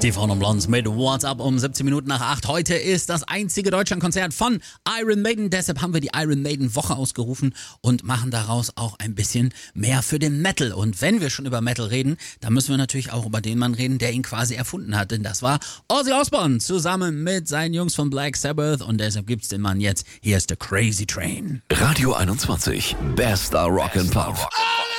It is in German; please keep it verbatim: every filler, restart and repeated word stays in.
Die Frauen und Blondes mit What's Up um siebzehn Minuten nach acht. Heute ist das einzige Deutschlandkonzert von Iron Maiden. Deshalb haben wir die Iron Maiden Woche ausgerufen und machen daraus auch ein bisschen mehr für den Metal. Und wenn wir schon über Metal reden, dann müssen wir natürlich auch über den Mann reden, der ihn quasi erfunden hat. Denn das war Ozzy Osbourne zusammen mit seinen Jungs von Black Sabbath. Und deshalb gibt's den Mann jetzt. Hier ist der Crazy Train. Radio einundzwanzig. Bester Rock and Pop.